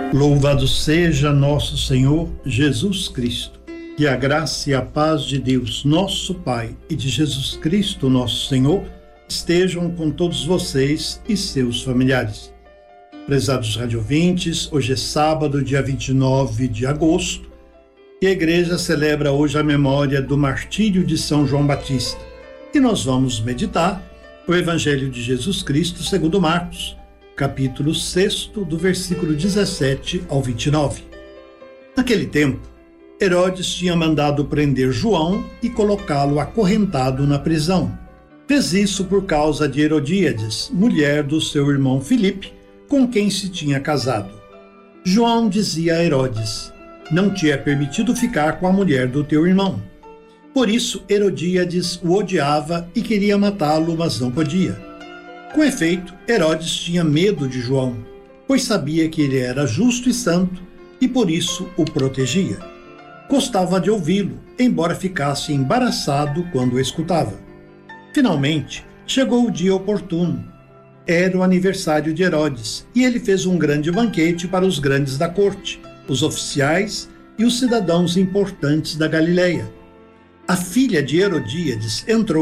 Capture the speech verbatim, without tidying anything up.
Louvado seja nosso Senhor Jesus Cristo. Que a graça e a paz de Deus, nosso Pai, e de Jesus Cristo, nosso Senhor, estejam com todos vocês e seus familiares. Prezados radiovintes, hoje é sábado, dia vinte e nove de agosto, e a igreja celebra hoje a memória do martírio de São João Batista. E nós vamos meditar o Evangelho de Jesus Cristo segundo Marcos, capítulo seis, do versículo dezessete ao vinte e nove. Naquele tempo, Herodes tinha mandado prender João e colocá-lo acorrentado na prisão. Fez isso por causa de Herodíades, mulher do seu irmão Filipe, com quem se tinha casado. João dizia a Herodes: não te é permitido ficar com a mulher do teu irmão. Por isso, Herodíades o odiava e queria matá-lo, mas não podia. Com efeito, Herodes tinha medo de João, pois sabia que ele era justo e santo e por isso o protegia. Gostava de ouvi-lo, embora ficasse embaraçado quando o escutava. Finalmente, chegou o dia oportuno. Era o aniversário de Herodes e ele fez um grande banquete para os grandes da corte, os oficiais e os cidadãos importantes da Galileia. A filha de Herodíades entrou